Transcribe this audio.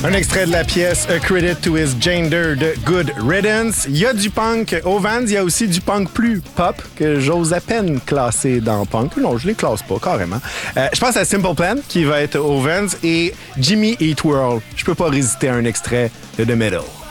Un extrait de la pièce A Credit to His Gender de Good Riddance. Il y a du punk au Vans, il y a aussi du punk plus pop que j'ose à peine classer dans punk. Non, je les classe pas, carrément. Je pense à Simple Plan qui va être au Vans et Jimmy Eat World. Je peux pas résister à un extrait de The Middle.